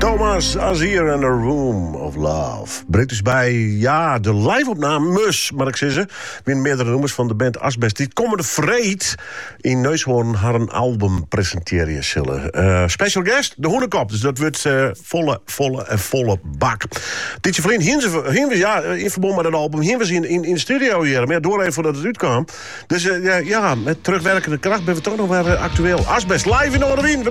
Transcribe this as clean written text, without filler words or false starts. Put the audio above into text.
Thomas Azier and a Room of Love. Brengt dus bij, ja, de live-opname Mus, maar ik zeg ze. Weer meerdere nummers van de band Asbest. Die komende vreed in Neushoorn haar een album presenteren zullen. Special guest, de Hoenekop. Dus dat wordt volle bak. Ditje vriend, in verband met het album, hier was in de studio hier. Maar ja, door even voordat het uitkwam. Dus met terugwerkende kracht ben we toch nog weer actueel. Asbest live in Noorderwien.